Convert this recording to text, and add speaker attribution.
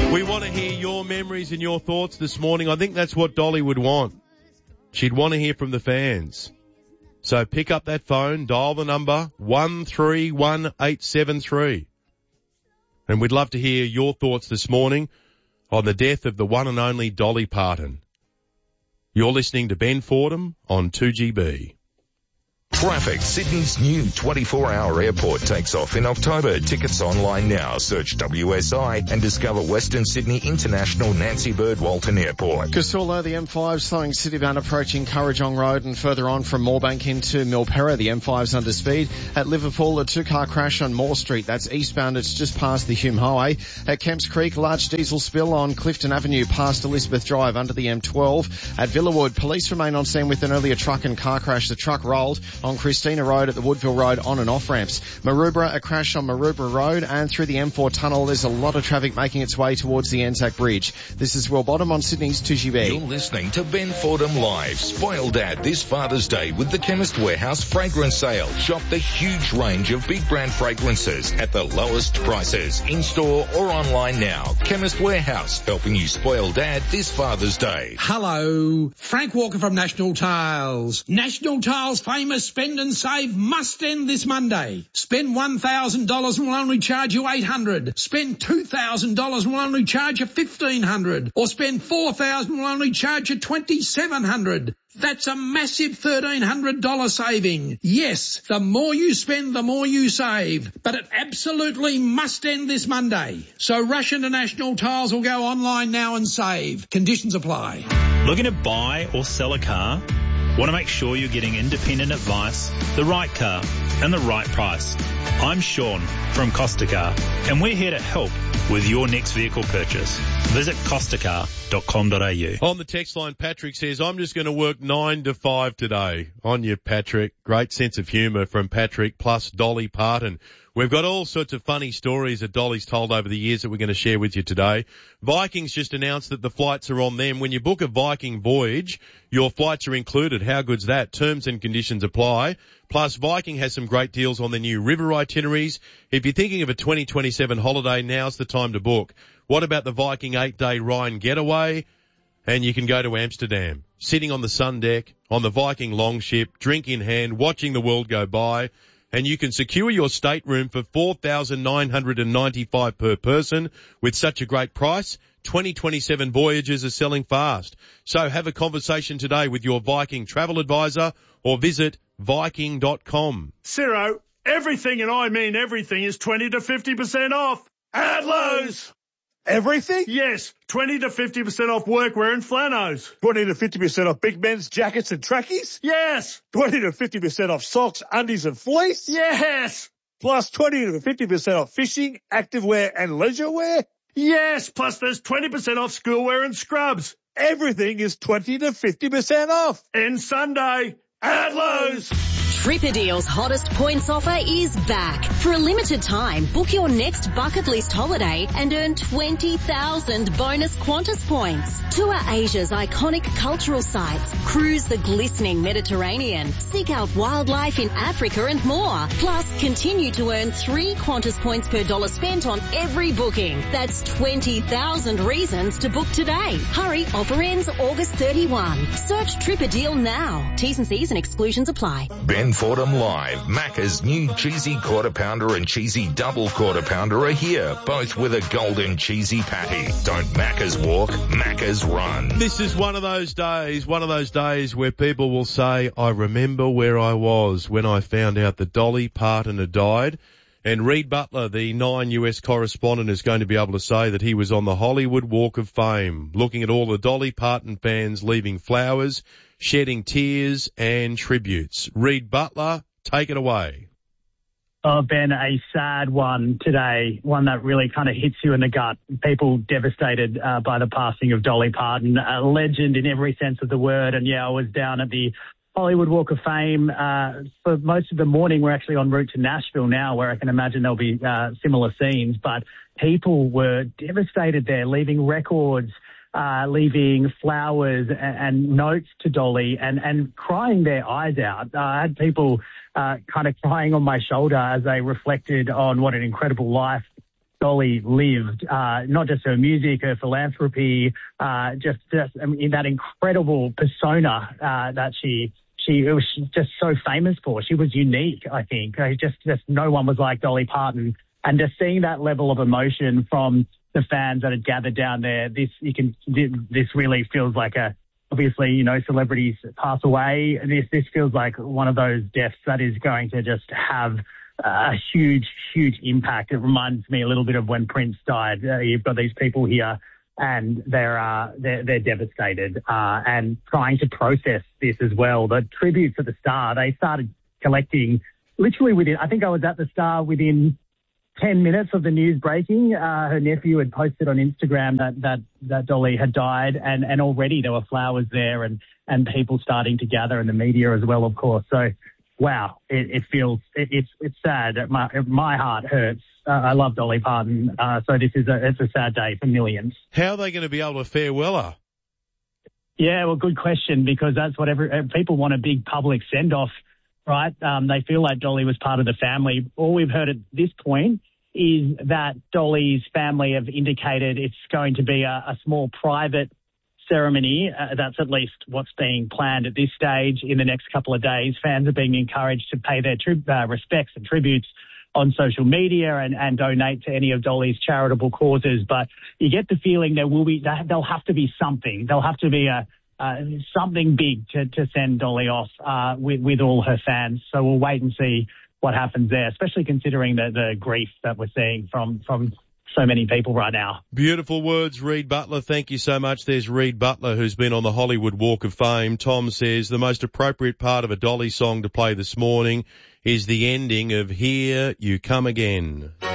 Speaker 1: We want to hear your memories and your thoughts this morning. I think that's what Dolly would want. She'd want to hear from the fans. So pick up that phone, dial the number 131873. And we'd love to hear your thoughts this morning on the death of the one and only Dolly Parton. You're listening to Ben Fordham on 2GB.
Speaker 2: Traffic. Sydney's new 24-hour airport takes off in October. Tickets online now. Search WSI and discover Western Sydney International Nancy Bird Walton Airport.
Speaker 3: Casula, the M5 slowing citybound approaching Currajong Road and further on from Moorebank into Milperra. The M5's under speed. At Liverpool, a two-car crash on Moore Street. That's eastbound. It's just past the Hume Highway. At Kemps Creek, large diesel spill on Clifton Avenue past Elizabeth Drive under the M12. At Villawood, police remain on scene with an earlier truck and car crash. The truck rolled on Christina Road at the Woodville Road on and off ramps. Maroubra, a crash on Maroubra Road and through the M4 tunnel. There's a lot of traffic making its way towards the Anzac Bridge. This is Will Bottom on Sydney's 2GB.
Speaker 2: You're listening to Ben Fordham Live. Spoil Dad this Father's Day with the Chemist Warehouse fragrance sale. Shop the huge range of big brand fragrances at the lowest prices. In-store or online now. Chemist Warehouse, helping you spoil Dad this Father's Day.
Speaker 4: Hello, Frank Walker from National Tiles. National Tiles' famous spend and save must end this Monday. Spend $1,000 and we'll only charge you $800. Spend $2,000 and we'll only charge you $1,500. Or spend $4,000 and we'll only charge you $2,700. That's a massive $1,300 saving. Yes, the more you spend, the more you save. But it absolutely must end this Monday. So rush into National Tiles or go online now and save. Conditions apply.
Speaker 5: Looking to buy or sell a car? Want to make sure you're getting independent advice, the right car, and the right price. I'm Sean from Costa Car, and we're here to help with your next vehicle purchase. Visit costacar.com.au.
Speaker 1: On the text line, Patrick says, I'm just going to work 9 to 5 today. On you, Patrick. Great sense of humour from Patrick plus Dolly Parton. We've got all sorts of funny stories that Dolly's told over the years that we're going to share with you today. Vikings just announced that the flights are on them. When you book a Viking voyage, your flights are included. How good's that? Terms and conditions apply. Plus, Viking has some great deals on their new river itineraries. If you're thinking of a 2027 holiday, now's the time to book. What about the Viking 8-day Rhine getaway? And you can go to Amsterdam, sitting on the sun deck, on the Viking longship, drink in hand, watching the world go by. And you can secure your stateroom for $4,995 per person with such a great price. 2027 voyages are selling fast. So have a conversation today with your Viking travel advisor or visit Viking.com.
Speaker 6: Ciro, everything, and I mean everything, is 20 to 50% off at Lowe's.
Speaker 7: Everything?
Speaker 6: Yes, 20 to 50% off workwear and flannels.
Speaker 7: 20 to 50% off big men's jackets and trackies?
Speaker 6: Yes.
Speaker 7: 20 to 50% off socks, undies and fleece?
Speaker 6: Yes.
Speaker 7: Plus 20 to 50% off fishing, activewear and leisure wear?
Speaker 6: Yes, plus there's 20% off schoolwear and scrubs.
Speaker 7: Everything is 20 to 50% off.
Speaker 6: And Sunday at Lowe's.
Speaker 8: Tripadeal's hottest points offer is back. For a limited time, book your next bucket list holiday and earn 20,000 bonus Qantas points. Tour Asia's iconic cultural sites, cruise the glistening Mediterranean, seek out wildlife in Africa and more. Plus, continue to earn 3 Qantas points per dollar spent on every booking. That's 20,000 reasons to book today. Hurry, offer ends August 31. Search Tripadeal now. T's and C's and exclusions apply.
Speaker 2: Ben Fordham Live. Macca's new cheesy quarter pounder and cheesy double quarter pounder are here, both with a golden cheesy patty. Don't Macca's walk, Macca's run.
Speaker 1: This is one of those days where people will say, I remember where I was when I found out that Dolly Parton had died. And Reed Butler, the 9 US correspondent, is going to be able to say that he was on the Hollywood Walk of Fame, looking at all the Dolly Parton fans leaving flowers, shedding tears and tributes. Reed Butler, take it away.
Speaker 9: Oh, Ben, a sad one today, one that really kind of hits you in the gut. People devastated by the passing of Dolly Parton, a legend in every sense of the word. And yeah, I was down at the Hollywood Walk of Fame for most of the morning. We're actually en route to Nashville now, where I can imagine there'll be similar scenes. But people were devastated there, leaving records, leaving flowers and notes to Dolly and crying their eyes out. I had people kind of crying on my shoulder as they reflected on what an incredible life Dolly lived, not just her music, her philanthropy, just I mean, that incredible persona that she was just so famous for. She was unique, I think. Just no one was like Dolly Parton. And just seeing that level of emotion from the fans that had gathered down there, this really feels like obviously, you know, celebrities pass away. This feels like one of those deaths that is going to just have a huge, huge impact. It reminds me a little bit of when Prince died. You've got these people here and they're devastated and trying to process this as well. The tributes at the Star, they started collecting literally within, I think I was at the Star within 10 minutes of the news breaking. Her nephew had posted on Instagram that Dolly had died, and already there were flowers there and people starting to gather, and the media as well, of course. So, wow, it's sad. My heart hurts. I love Dolly Parton. So it's a sad day for millions.
Speaker 1: How are they going to be able to farewell her?
Speaker 9: Yeah, well, good question, because that's what people want, a big public send off. Right? They feel like Dolly was part of the family. All we've heard at this point is that Dolly's family have indicated it's going to be a small private ceremony. That's at least what's being planned at this stage. In the next couple of days, fans are being encouraged to pay their respects and tributes on social media and donate to any of Dolly's charitable causes. But you get the feeling there'll have to be something. There'll have to be something big to send Dolly off with all her fans. So we'll wait and see what happens there, especially considering the grief that we're seeing from so many people right now.
Speaker 1: Beautiful words, Reed Butler. Thank you so much. There's Reed Butler, who's been on the Hollywood Walk of Fame. Tom says the most appropriate part of a Dolly song to play this morning is the ending of Here You Come Again.